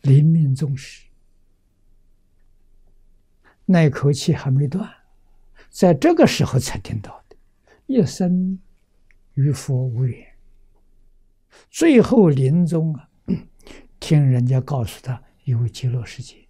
临命终时，那口气还没断，在这个时候才听到的，一生与佛无缘。最后临终啊，听人家告诉他有极乐世界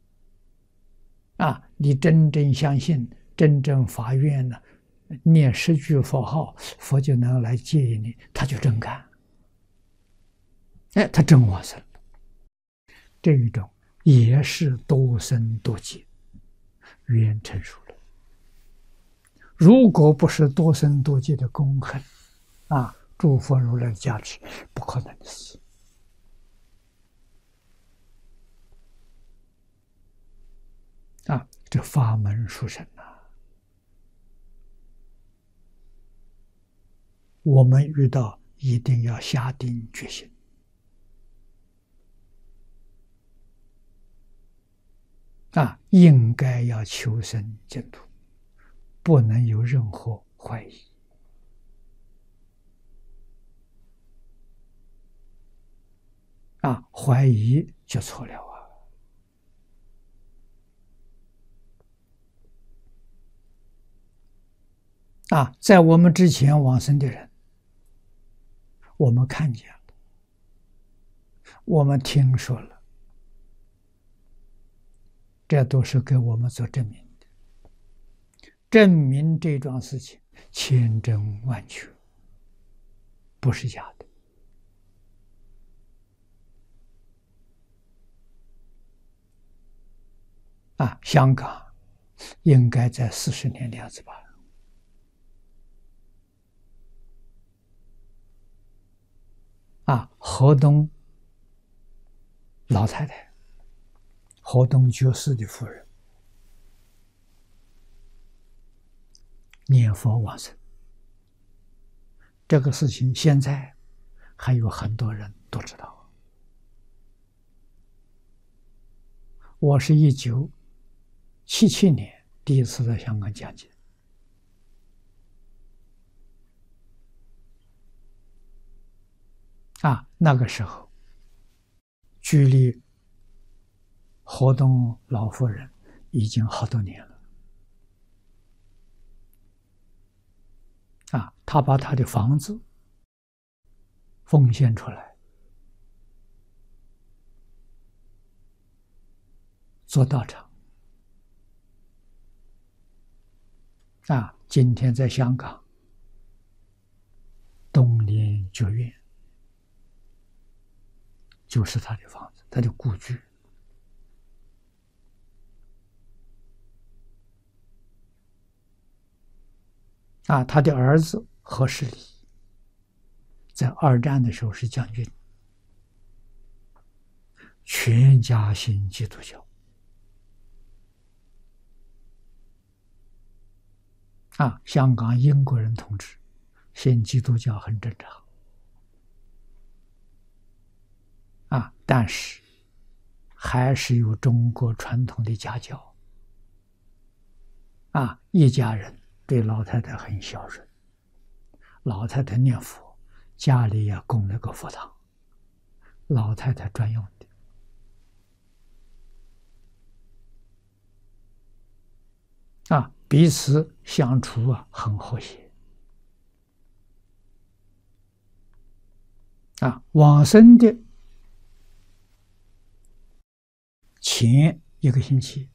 啊，你真正相信，真正发愿了，念10句佛号，佛就能来接引你，他就真干。哎，他真往生了。这一种也是多生多劫，缘成熟了。如果不是多生多劫的功恨啊，诸佛如来的加持，不可能的事。啊，这法门殊胜啊！我们遇到一定要下定决心啊，应该要求生净土，不能有任何怀疑啊！怀疑就错了啊！在我们之前往生的人，我们看见了，我们听说了，这都是给我们做证明的，证明这桩事情千真万确，不是假的。啊，香港应该在40年的样子吧。啊，河东老太太，河东觉士的夫人念佛往生，这个事情现在还有很多人都知道。我是1977年第一次在香港讲解。啊，那个时候，距离河东老妇人已经好多年了。啊，他把他的房子奉献出来，做道场。啊，今天在香港东莲觉苑就是他的房子，他的故居。啊，他的儿子何世礼在2战的时候是将军，全家信基督教。啊，香港英国人统治，信基督教很正常。啊，但是还是有中国传统的家教。啊，一家人对老太太很孝顺，老太太念佛，家里也供了个佛堂，老太太专用的。啊，彼此相处啊很和谐。啊，往生的前1个星期，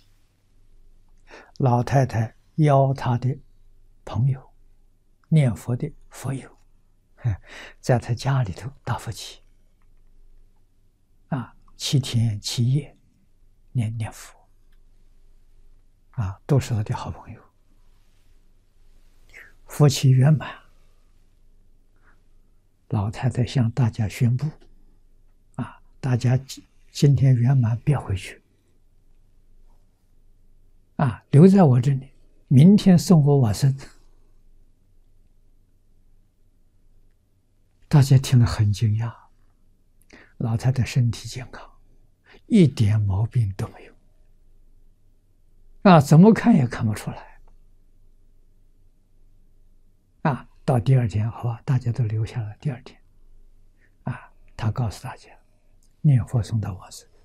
老太太邀她的朋友、念佛的佛友，在她家里头打佛七。啊，7天7夜念佛。啊，都是他的好朋友，佛期圆满，老太太向大家宣布：啊，大家今天圆满，别回去，啊，留在我这里，明天送我往生。大家听了很惊讶，老太太身体健康，一点毛病都没有。啊，怎么看也看不出来。啊，到第2天，好吧，大家都留下了。第2天，啊，他告诉大家， 念佛送到往生。